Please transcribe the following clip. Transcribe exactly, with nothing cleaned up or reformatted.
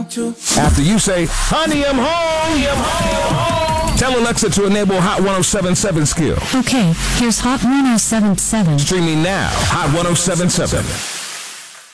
want to. After you say, honey, I'm home. I'm home, home. Tell Alexa to enable Hot one oh seven point seven skill. Okay, here's Hot one oh seven point seven. Streaming now, Hot one oh seven point seven.